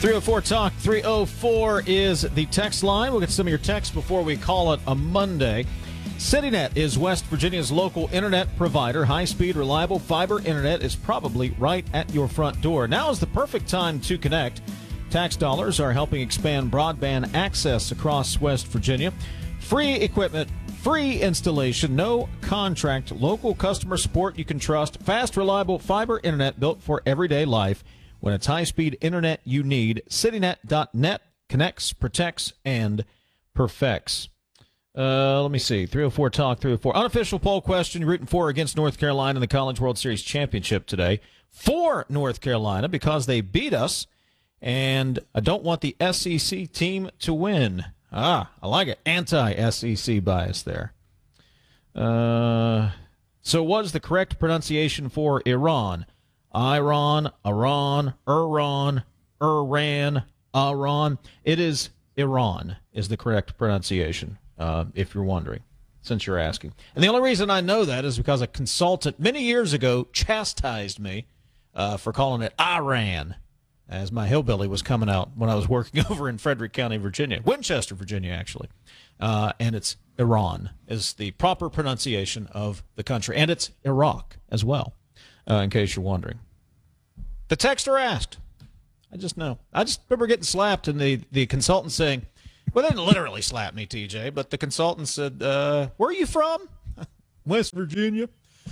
304 Talk 304 is the text line. We'll get some of your texts before we call it a Monday. CityNet is West Virginia's local internet provider. High-speed, reliable fiber internet is probably right at your front door. Now is the perfect time to connect. Tax dollars are helping expand broadband access across West Virginia. Free equipment, free installation, no contract, local customer support you can trust, fast, reliable fiber internet built for everyday life. When it's high-speed internet you need, citynet.net connects, protects, and perfects. Let me see. 304 Talk 304. Unofficial poll question. You're rooting for or against North Carolina in the College World Series Championship today. For North Carolina because they beat us, and I don't want the SEC team to win. I like it. Anti-SEC bias there. So what is the correct pronunciation for Iran? Iran, Iran, Iran, Iran, Iran. It is Iran is the correct pronunciation, if you're wondering, since you're asking. And the only reason I know that is because a consultant many years ago chastised me for calling it Iran, as my hillbilly was coming out when I was working over in Frederick County, Virginia, Winchester, Virginia, actually. And it's Iran is the proper pronunciation of the country. And it's Iraq as well. In case you're wondering. The texter asked. I just know. I just remember getting slapped and the consultant saying, well, they didn't literally slap me, TJ, but the consultant said, where are you from? West Virginia.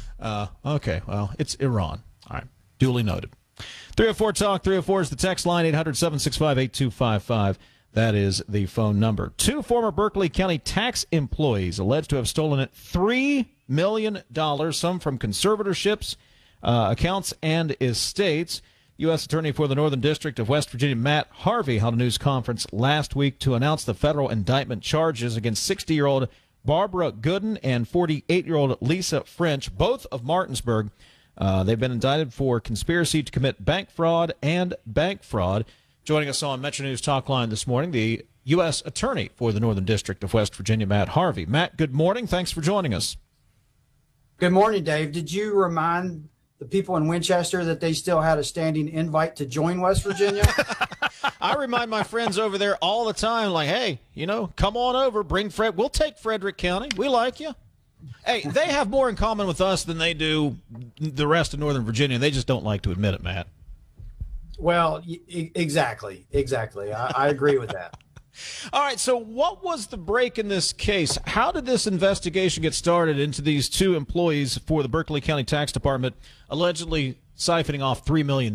Okay, well, it's Iran. All right, duly noted. 304 Talk 304 is the text line, 800-765-8255. That is the phone number. Two former Berkeley County tax employees alleged to have stolen $3 million, some from conservatorships, accounts, and estates. U.S. Attorney for the Northern District of West Virginia, Matt Harvey, held a news conference last week to announce the federal indictment charges against 60-year-old Barbara Gooden and 48-year-old Lisa French, both of Martinsburg. They've been indicted for conspiracy to commit bank fraud and bank fraud. Joining us on Metro News Talk Line this morning, the U.S. Attorney for the Northern District of West Virginia, Matt Harvey. Matt, good morning. Thanks for joining us. Good morning, Dave. Did you remind the people in Winchester that they still had a standing invite to join West Virginia? I remind my friends over there all the time, like, hey, come on over, bring Fred. We'll take Frederick County. We like you. Hey, they have more in common with us than they do the rest of Northern Virginia. They just don't like to admit it, Matt. Well, exactly. I agree with that. All right, so what was the break in this case? How did this investigation get started into these two employees for the Berkeley County Tax Department allegedly siphoning off $3 million?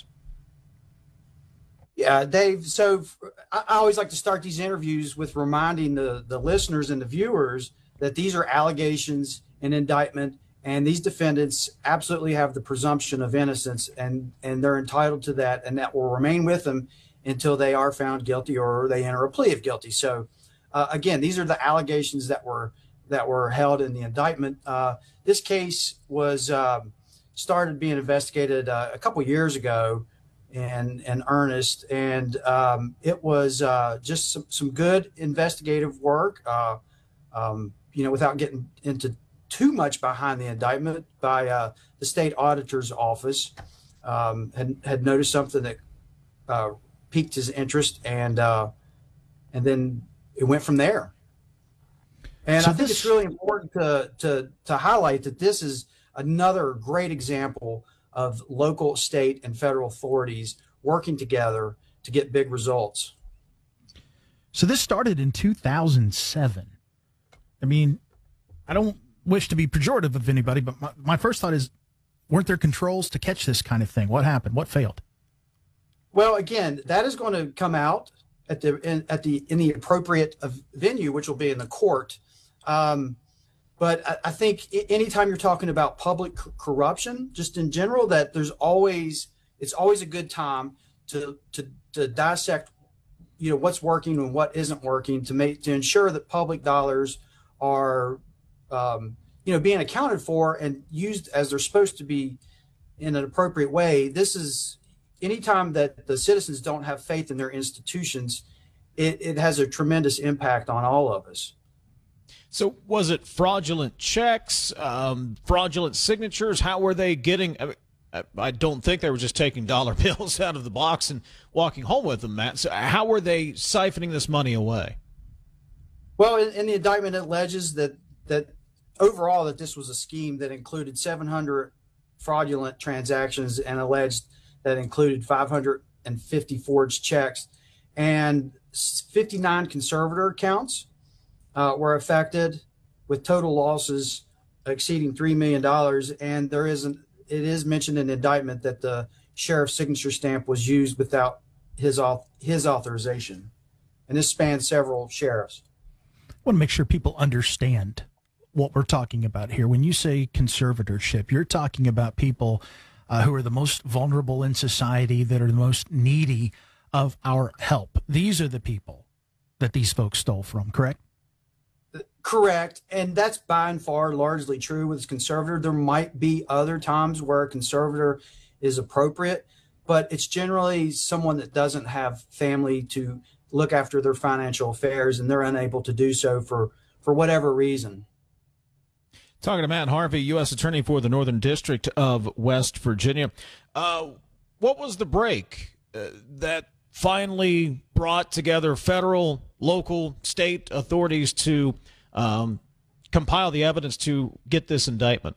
Yeah, Dave, so I always like to start these interviews with reminding the listeners and the viewers that these are allegations and indictment, and these defendants absolutely have the presumption of innocence, and they're entitled to that, and that will remain with them until they are found guilty or they enter a plea of guilty. So, again, these are the allegations that were held in the indictment. This case was started being investigated a couple years ago in earnest, and it was just some good investigative work. Without getting into too much behind the indictment, by the state auditor's office, had noticed something that piqued his interest, and then it went from there. And so I think it's really important to highlight that this is another great example of local, state, and federal authorities working together to get big results. So this started in 2007. I mean, I don't wish to be pejorative of anybody, but my first thought is, weren't there controls to catch this kind of thing? What happened? What failed? Well, again, that is going to come out in the appropriate venue, which will be in the court. But I think anytime you're talking about public corruption, just in general, that it's always a good time to dissect, what's working and what isn't working, to ensure that public dollars are, being accounted for and used as they're supposed to be in an appropriate way. This is anytime that the citizens don't have faith in their institutions, it has a tremendous impact on all of us. So was it fraudulent checks, fraudulent signatures? How were they getting? I don't think they were just taking dollar bills out of the box and walking home with them, Matt. So how were they siphoning this money away? Well, in the indictment, it alleges that overall that this was a scheme that included 700 fraudulent transactions and alleged that included 550 forged checks, and 59 conservator accounts were affected, with total losses exceeding $3 million. And it is mentioned in the indictment that the sheriff's signature stamp was used without his authorization, and this spans several sheriffs. I want to make sure people understand what we're talking about here. When you say conservatorship, you're talking about people who are the most vulnerable in society, that are the most needy of our help. These are the people that these folks stole from, correct? Correct. And that's by and far largely true with conservator. There might be other times where a conservator is appropriate, but it's generally someone that doesn't have family to look after their financial affairs, and they're unable to do so for whatever reason. Talking to Matt Harvey, U.S. Attorney for the Northern District of West Virginia. What was the break that finally brought together federal, local, state authorities to compile the evidence to get this indictment?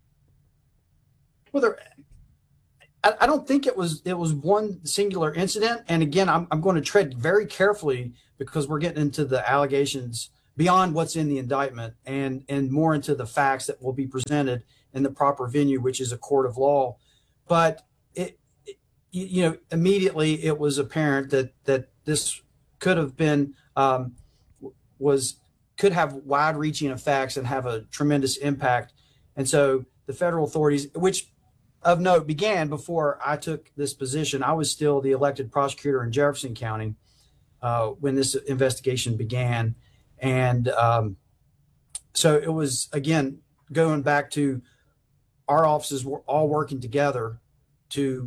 Well, I don't think it was one singular incident. And again, I'm going to tread very carefully because we're getting into the allegations beyond what's in the indictment and more into the facts that will be presented in the proper venue, which is a court of law. But immediately it was apparent that this could have been could have wide-reaching effects and have a tremendous impact. And so the federal authorities, which of note began before I took this position, I was still the elected prosecutor in Jefferson County when this investigation began. And so it was, again, going back to our offices were all working together to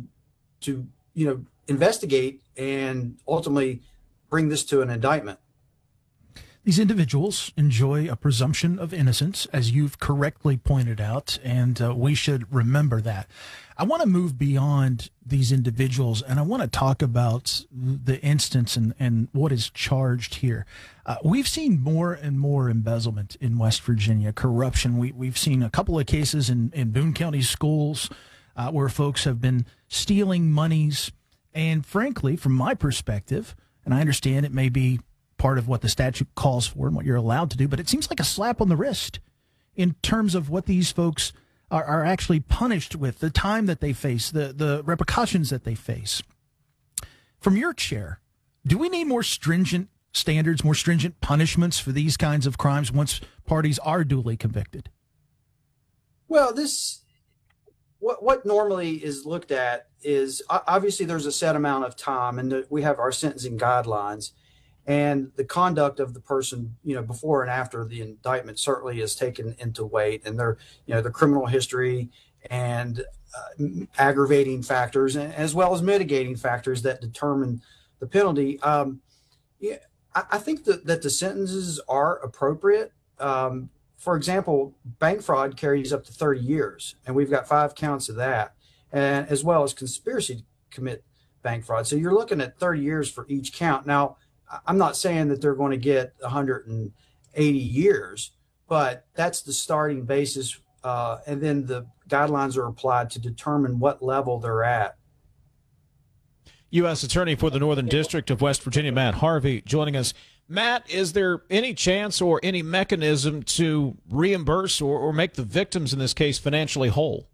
investigate and ultimately bring this to an indictment. These individuals enjoy a presumption of innocence, as you've correctly pointed out, and we should remember that. I want to move beyond these individuals, and I want to talk about the instance and what is charged here. We've seen more and more embezzlement in West Virginia, corruption. We've seen a couple of cases in Boone County schools where folks have been stealing monies. And frankly, from my perspective, and I understand it may be part of what the statute calls for and what you're allowed to do, but it seems like a slap on the wrist in terms of what these folks are actually punished with, the time that they face, the repercussions that they face. From your chair, do we need more stringent standards, more stringent punishments for these kinds of crimes once parties are duly convicted? Well, what normally is looked at is obviously there's a set amount of time, and we have our sentencing guidelines. And the conduct of the person, before and after the indictment certainly is taken into weight, and their criminal history and aggravating factors, as well as mitigating factors that determine the penalty. I think that the sentences are appropriate. For example, bank fraud carries up to 30 years, and we've got 5 counts of that, and as well as conspiracy to commit bank fraud. So you're looking at 30 years for each count. Now, I'm not saying that they're going to get 180 years, but that's the starting basis. And then the guidelines are applied to determine what level they're at. U.S. Attorney for the Northern District of West Virginia, Matt Harvey, joining us. Matt, is there any chance or any mechanism to reimburse or make the victims in this case financially whole?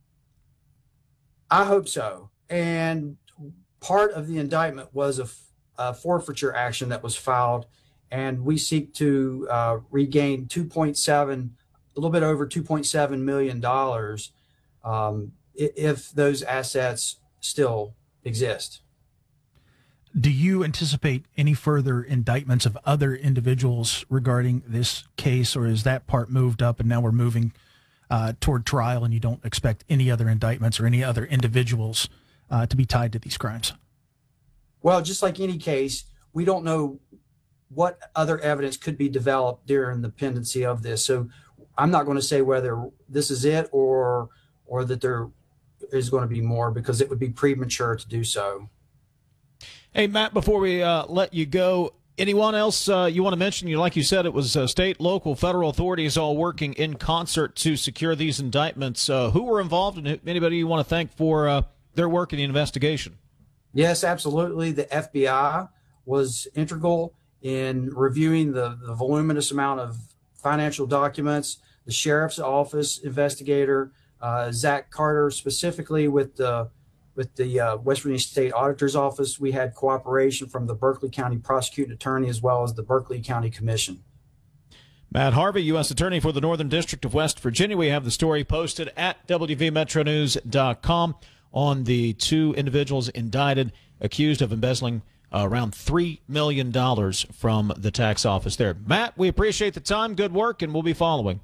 I hope so. And part of the indictment was a forfeiture action that was filed, and we seek to regain a little bit over $2.7 million if those assets still exist. Do you anticipate any further indictments of other individuals regarding this case, or is that part moved up and now we're moving toward trial and you don't expect any other indictments or any other individuals to be tied to these crimes? Well, just like any case, we don't know what other evidence could be developed during the pendency of this. So I'm not going to say whether this is it or that there is going to be more, because it would be premature to do so. Hey, Matt, before we let you go, anyone else you want to mention? Like you said, it was state, local, federal authorities all working in concert to secure these indictments. Who were involved, and anybody you want to thank for their work in the investigation? Yes, absolutely. The FBI was integral in reviewing the voluminous amount of financial documents. The sheriff's office investigator, Zach Carter, specifically with the West Virginia State Auditor's Office. We had cooperation from the Berkeley County Prosecuting Attorney as well as the Berkeley County Commission. Matt Harvey, U.S. Attorney for the Northern District of West Virginia. We have the story posted at WVMetroNews.com on the two individuals indicted, accused of embezzling around $3 million from the tax office there. Matt, we appreciate the time. Good work, and we'll be following.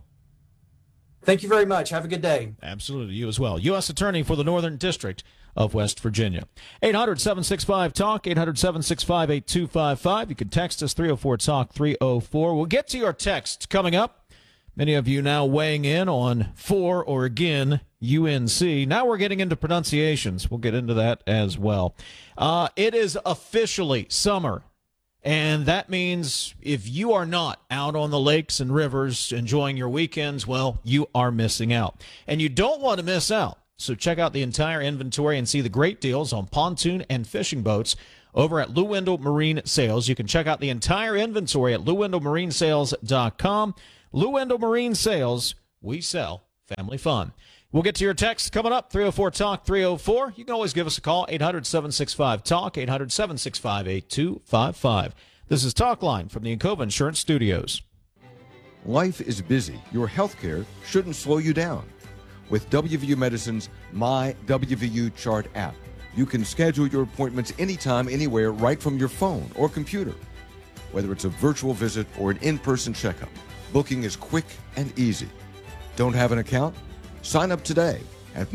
Thank you very much. Have a good day. Absolutely. You as well. U.S. Attorney for the Northern District of West Virginia. 800-765-TALK, 800-765-8255. You can text us, 304-TALK, 304. We'll get to your texts coming up. Many of you now weighing in on for or again UNC. Now we're getting into pronunciations. We'll get into that as well. It is officially summer. And that means if you are not out on the lakes and rivers enjoying your weekends, well, you are missing out. And you don't want to miss out. So check out the entire inventory and see the great deals on pontoon and fishing boats over at Lou Wendell Marine Sales. You can check out the entire inventory at LouWendellMarineSales.com. Lou Wendell Marine Sales, we sell family fun. We'll get to your text coming up, 304-TALK, 304. You can always give us a call, 800-765-TALK, 800-765-8255. This is Talk Line from the Encova Insurance Studios. Life is busy. Your health care shouldn't slow you down. With WVU Medicine's My WVU Chart app, you can schedule your appointments anytime, anywhere, right from your phone or computer. Whether it's a virtual visit or an in-person checkup, booking is quick and easy. Don't have an account? Sign up today at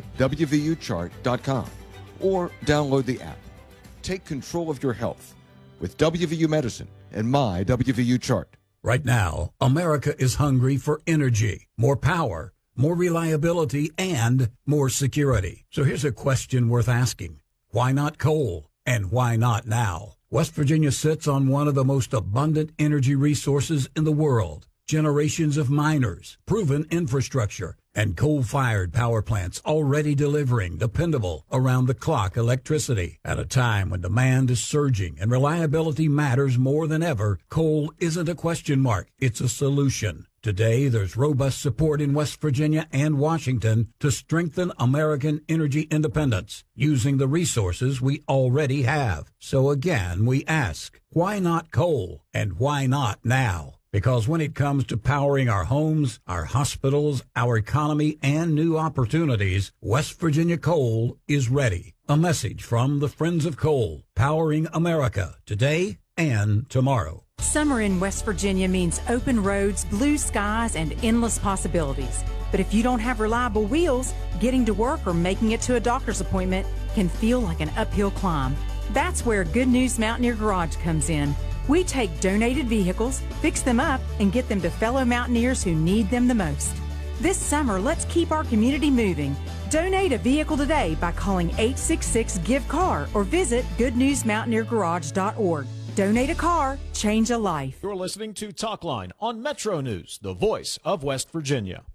mywvuchart.com or download the app. Take control of your health with WVU Medicine and My WVU Chart. Right now, America is hungry for energy, more power, more reliability, and more security. So here's a question worth asking. Why not coal? And why not now? West Virginia sits on one of the most abundant energy resources in the world. Generations of miners, proven infrastructure, and coal-fired power plants already delivering dependable, around-the-clock electricity. At a time when demand is surging and reliability matters more than ever, coal isn't a question mark, it's a solution. Today, there's robust support in West Virginia and Washington to strengthen American energy independence using the resources we already have. So again, we ask, why not coal? And why not now? Because when it comes to powering our homes, our hospitals, our economy, and new opportunities, West Virginia Coal is ready. A message from the Friends of Coal, powering America today and tomorrow. Summer in West Virginia means open roads, blue skies, and endless possibilities. But if you don't have reliable wheels, getting to work or making it to a doctor's appointment can feel like an uphill climb. That's where Good News Mountaineer Garage comes in. We take donated vehicles, fix them up, and get them to fellow mountaineers who need them the most. This summer, let's keep our community moving. Donate a vehicle today by calling 866-GIVE-CAR or visit goodnewsmountaineergarage.org. Donate a car, change a life. You're listening to Talk Line on Metro News, the voice of West Virginia.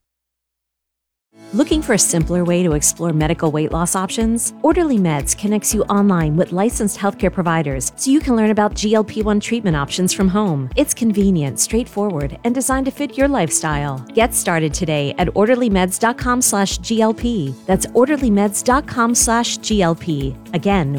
Looking for a simpler way to explore medical weight loss options? Orderly Meds connects you online with licensed healthcare providers so you can learn about GLP-1 treatment options from home. It's convenient, straightforward, and designed to fit your lifestyle. Get started today at orderlymeds.com/GLP. That's orderlymeds.com/GLP. Again,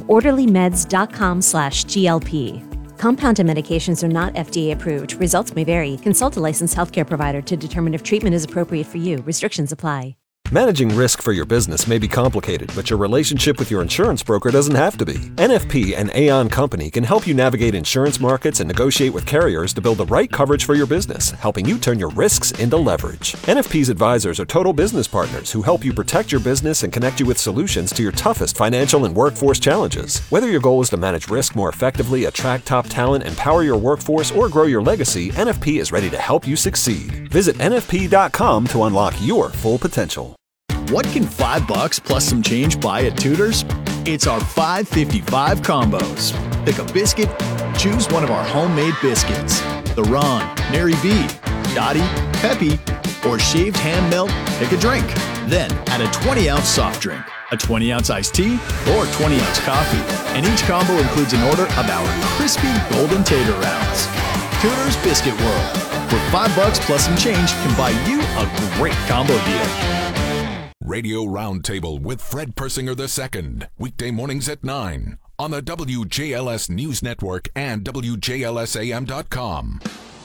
orderlymeds.com/GLP. Compounded medications are not FDA approved. Results may vary. Consult a licensed healthcare provider to determine if treatment is appropriate for you. Restrictions apply. Managing risk for your business may be complicated, but your relationship with your insurance broker doesn't have to be. NFP and Aon Company can help you navigate insurance markets and negotiate with carriers to build the right coverage for your business, helping you turn your risks into leverage. NFP's advisors are total business partners who help you protect your business and connect you with solutions to your toughest financial and workforce challenges. Whether your goal is to manage risk more effectively, attract top talent, empower your workforce, or grow your legacy, NFP is ready to help you succeed. Visit NFP.com to unlock your full potential. What can $5 plus some change buy at Tudor's? It's our $5.55 combos. Pick a biscuit, choose one of our homemade biscuits. The Ron, Mary B, Dottie, Peppy, or shaved ham melt, pick a drink. Then add a 20-ounce soft drink, a 20-ounce iced tea, or 20-ounce coffee. And each combo includes an order of our crispy golden tater rounds. Tudor's Biscuit World, where $5 plus some change can buy you a great combo deal. Radio Roundtable with Fred Persinger II. Weekday mornings at 9 on the WJLS News Network and WJLSAM.com.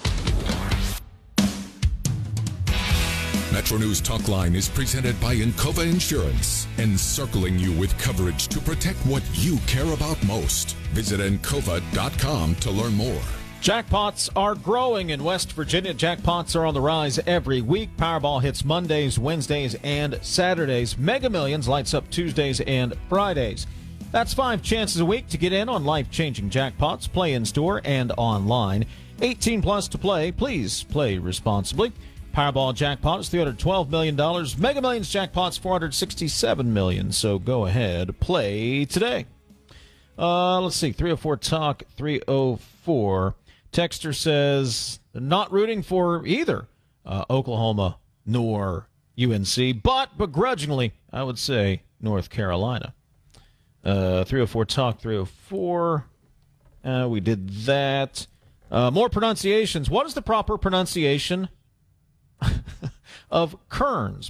Metro News Talkline is presented by Encova Insurance, encircling you with coverage to protect what you care about most. Visit Encova.com to learn more. Jackpots are growing in West Virginia. Jackpots are on the rise every week. Powerball hits Mondays, Wednesdays, and Saturdays. Mega Millions lights up Tuesdays and Fridays. That's 5 chances a week to get in on life-changing jackpots. Play in-store and online. 18 plus to play. Please play responsibly. Powerball jackpot is $312 million. Mega Millions jackpot's $467 million. So go ahead, play today. Let's see, 304 Talk 304. Texter says not rooting for either Oklahoma nor UNC, but begrudgingly, I would say North Carolina. 304 Talk 304. We did that. More pronunciations. What is the proper pronunciation of Kearns?